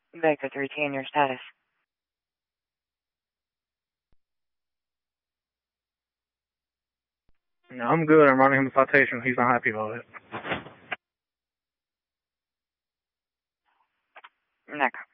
Vector to retain your status. No, I'm good. I'm running him a citation. He's not happy about it. Neck.